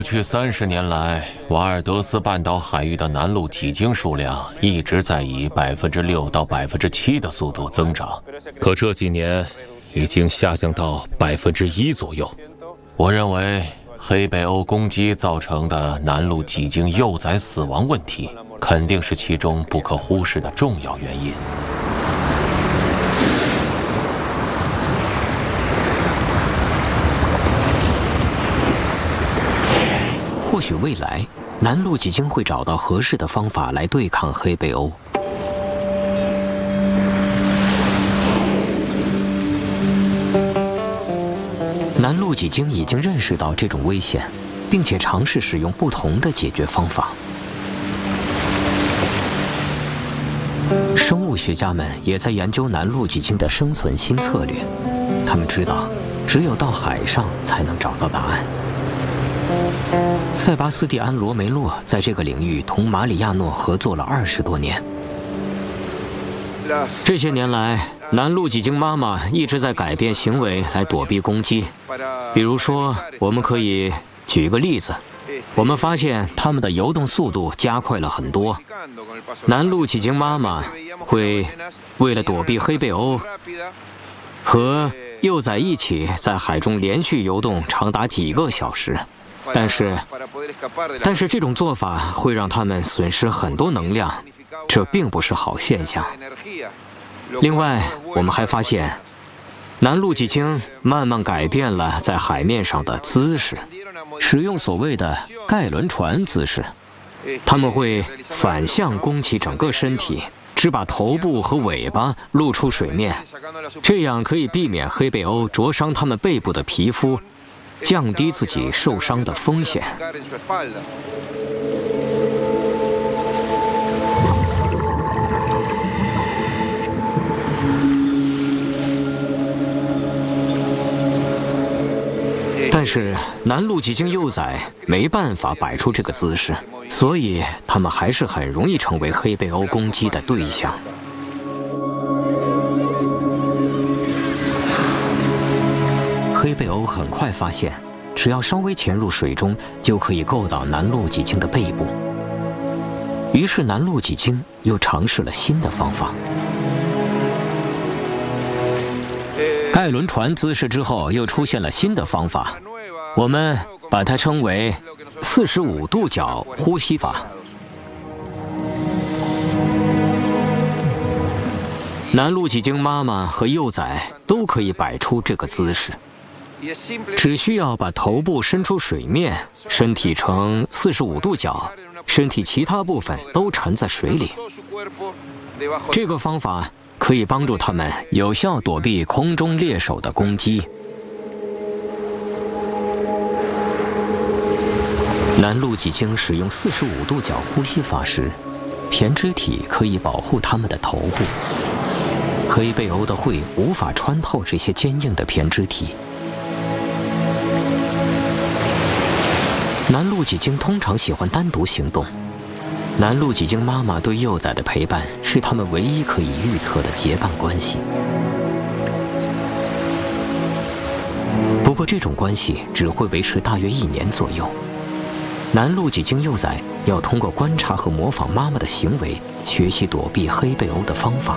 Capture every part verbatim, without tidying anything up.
过去三十年来，瓦尔德斯半岛海域的南陆几鲸数量一直在以百分之六到百分之七的速度增长，可这几年已经下降到百分之一左右。我认为，黑背鸥攻击造成的南陆几鲸幼崽死亡问题，肯定是其中不可忽视的重要原因。 或许未来南陆几鲸会找到合适的方法来对抗黑背鸥。南陆几鲸已经认识到这种危险，并且尝试使用不同的解决方法。生物学家们也在研究南陆几鲸的生存新策略，他们知道，只有到海上才能找到答案。 塞巴斯蒂安·罗梅洛在这个领域同马里亚诺合作了二十多年。这些年来，南陆几鲸妈妈一直在改变行为来躲避攻击。比如说，我们可以举一个例子，我们发现它们的游动速度加快了很多。南陆几鲸妈妈会为了躲避黑背鸥，和幼崽一起在海中连续游动长达几个小时。 但是，但是这种做法会让它们损失很多能量，这并不是好现象。另外，我们还发现，南陆几鲸慢慢改变了在海面上的姿势，使用所谓的盖伦船姿势。它们会反向弓起整个身体，只把头部和尾巴露出水面，这样可以避免黑背鸥灼伤它们背部的皮肤。 降低自己受伤的风险。但是南陆几鲸幼崽没办法摆出这个姿势，所以它们还是很容易成为黑背鸥攻击的对象。 黑背鸥很快发现，只要稍微潜入水中，就可以够到南陆几鲸的背部。于是，南陆几鲸又尝试了新的方法。盖伦船姿势之后，又出现了新的方法，我们把它称为四十五度角呼吸法。南陆几鲸妈妈和幼崽都可以摆出这个姿势。 只需要把头部伸出水面，身体呈四十五度角，身体其他部分都沉在水里。这个方法可以帮助它们有效躲避空中猎手的攻击。南陆几鲸使用四十五度角呼吸法时，胼胝体可以保护它们的头部，黑背鸥的喙无法穿透这些坚硬的胼胝体。 南陆几鲸通常喜欢单独行动。南陆几鲸妈妈对幼崽的陪伴是它们唯一可以预测的结伴关系。不过，这种关系只会维持大约一年左右。南陆几鲸幼崽要通过观察和模仿妈妈的行为，学习躲避黑背鸥的方法。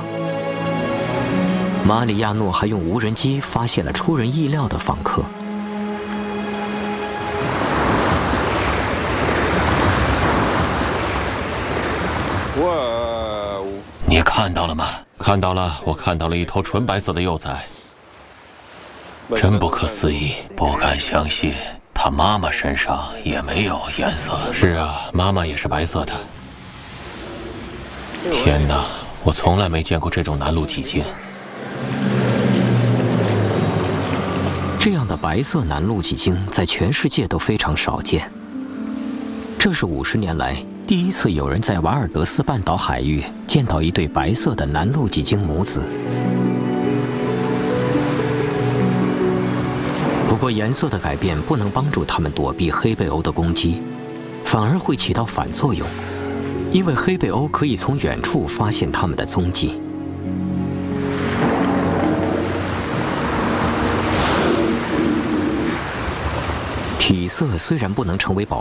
马里亚诺还用无人机发现了出人意料的访客。 你看到了吗？看到了，我看到了一头纯白色的幼崽，真不可思议，不敢相信，它妈妈身上也没有颜色。是啊，妈妈也是白色的。天哪，我从来没见过这种南陆几鲸。 这样的白色南陆几鲸在全世界都非常少见。这是五十年来。 第一次有人在瓦尔德斯半岛海域见到一对白色的南陆几鲸母子。不过，颜色的改变不能帮助它们躲避黑背鸥的攻击，反而会起到反作用，因为黑背鸥可以从远处发现它们的踪迹。体色虽然不能成为保